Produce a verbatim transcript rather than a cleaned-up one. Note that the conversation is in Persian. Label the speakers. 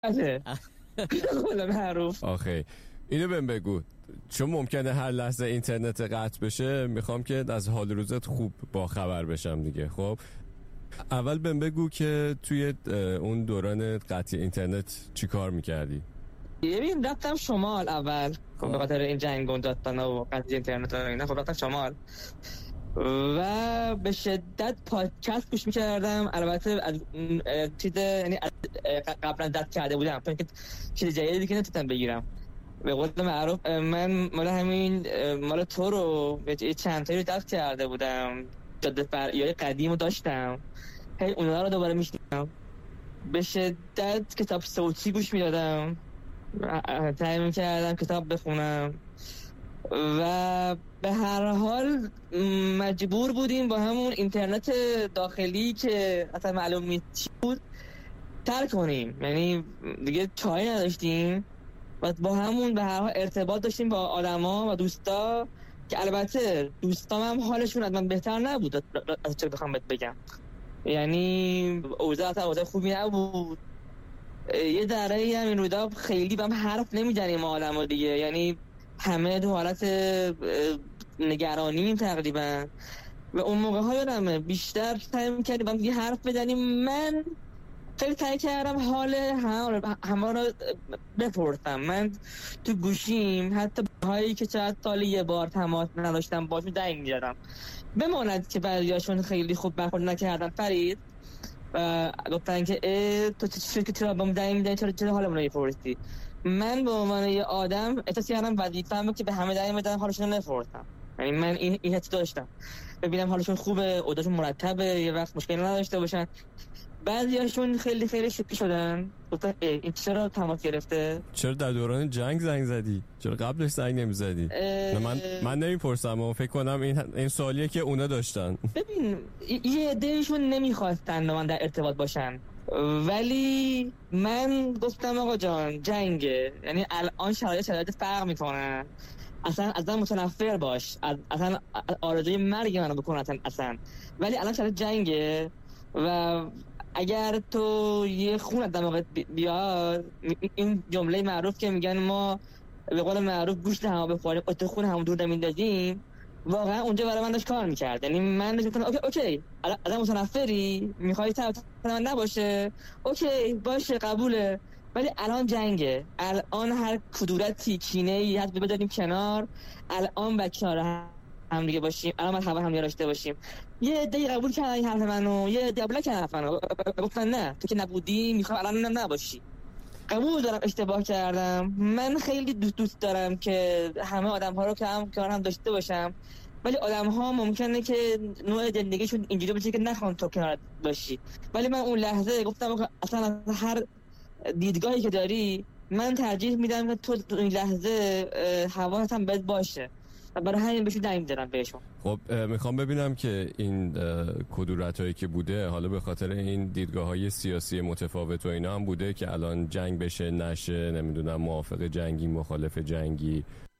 Speaker 1: بله قول معروف.
Speaker 2: آخه اینو بهم بگو، چون ممکنه هر لحظه اینترنت قطع بشه، میخوام که از حال روزت خوب با خبر بشم دیگه. خب اول بهم بگو که توی اون دوران قطع اینترنت چی کار میکردی؟
Speaker 1: ببین رفتم شمال اول، خب به خاطر این جنگ و دادن و قطع اینترنت و اینا، خب رفتم شمال و به شدت پادکست گوش میکردم. البته از چیز یعنی قبلا دست کرده بودم چون که چیز جدیدی که نتونستم بگیرم. به قول معروف من مال همین مال تو رو چند تایی رو دست کرده بودم، جاده فرعی قدیم رو داشتم، هی اونها رو دوباره میشنیدم. به شدت کتاب صوتی گوش میدادم، سعی میکردم کتاب بخونم و به هر حال مجبور بودیم با همون اینترنت داخلی که اصلا معلوم نیست بود ترک کنیم، یعنی دیگه چایی نداشتیم و با همون به هر حال ارتباط داشتیم با آدما و دوستا که البته دوستام هم حالشون از من بهتر نبود از چه بخوام بهت بگم، یعنی اوضاع اصلا اوضاع خوبی نبود. یه درهی هم این رودا خیلی با هم حرف نمیزنیم ما آدما دیگه، یعنی همه تو حالت نگرانیم تقریبا و اون موقع ها یادمه بیشتر سعی می‌کردیم با هم دیگه حرف بزنیم. من خیلی سعی کردم حال همه رو بپرسم. من تو گوشیم حتی هایی که چند سالی یه بار تماس نداشتم باشون زنگ می‌زدم، بماند که بعضیاشون خیلی خوب برخورد نکردن فرید و گفتن که تو چه که چرا با من زنگ می‌زنی، چرا چرا حالمون رو می‌پرسی. من به عنوان یه آدم احساس کردم وظیفه‌مه که به همه زنگ بزنم حالشون رو نپرسم، یعنی من این این حس داشتم ببینم حالشون خوبه، اوضاعشون مرتبه، یه وقت مشکلی نداشته باشن. بعضیاشون خیلی خیلی شوکه شدن، گفتن این چرا تماس گرفته،
Speaker 2: چرا در دوران جنگ زنگ زدی، چرا قبلش زنگ نمیزدی؟ اه... من من نمیپرسم و فکر کنم این این سوالیه که اونا داشتن.
Speaker 1: ببین یه عدهشون نمیخواستن من در ارتباط باشن، ولی من گفتم آقا جان جنگه، یعنی الان شرایط شرایط فرق میکنه، اصلا ازم متنفر باش، اصلا آرزوی مرگ منو بکن اصلا اصلا ولی الان شرایط جنگه و اگر تو یه خون از دماغت بیاد، این جمله معروف که میگن ما به قول معروف گوشت همو بخوریم ات خون همو دور نمیندازیم، واقعا اونجا برای من داشت کار میکرد. یعنی من گفتم اوکی اوکی الان متنفری میخوای طرف من نباشه، اوکی باشه قبوله، ولی الان جنگه، الان هر کدورتی کینه‌ای هست بذاریم کنار، الان بچه‌ها هم دیگه باشیم، الان ما هم هم داشته باشیم. یه عده قبول کردن این حرف منو، یه عده قبول نکردن حرف منو، گفتن نه تو که نبودی میخوام الان هم نباشی. قبول دارم اشتباه کردم، من خیلی دوست دوست دارم که همه آدم‌ها رو که هم کنار هم داشته باشم، ولی آدم‌ها ممکنه که نوع زندگیشون اینجوری باشه که نخوان تو کنار باشی. ولی من اون لحظه گفتم اصلا هر دیدگاهی که داری من ترجیح میدم که تو این لحظه حواست هم بد باشه و برای همین بهشون زنگ می‌زنم بهشون.
Speaker 2: خب میخوام ببینم که این کدورتایی که بوده حالا به خاطر این دیدگاه‌های سیاسی متفاوت و اینا هم بوده که الان جنگ بشه نشه، نمیدونم موافق جنگی مخالف جنگی،